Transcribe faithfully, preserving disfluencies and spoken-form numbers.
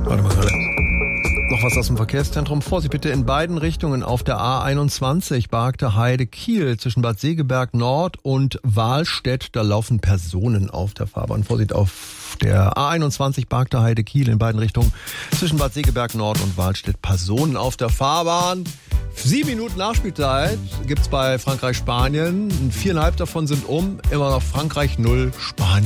Warte mal gerade. Noch was aus dem Verkehrszentrum. Vorsicht bitte in beiden Richtungen auf der A einundzwanzig, Bargte Heide Kiel, zwischen Bad Segeberg Nord und Wahlstedt. Da laufen Personen auf der Fahrbahn. Vorsicht auf der A einundzwanzig, Bargte Heide Kiel, in beiden Richtungen, zwischen Bad Segeberg Nord und Wahlstedt. Personen auf der Fahrbahn. Sieben Minuten Nachspielzeit gibt's bei Frankreich-Spanien. Viereinhalb davon sind um. Immer noch Frankreich null, Spanien